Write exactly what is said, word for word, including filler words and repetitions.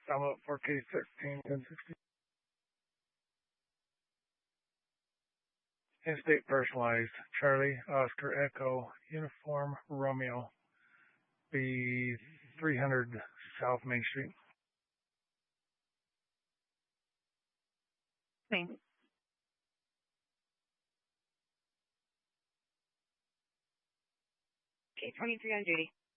Alpha four K sixteen ten sixty. In-state personalized. Charlie Oscar Echo Uniform Romeo. Be three hundred South Main Street. Thanks. Okay, twenty-three on duty.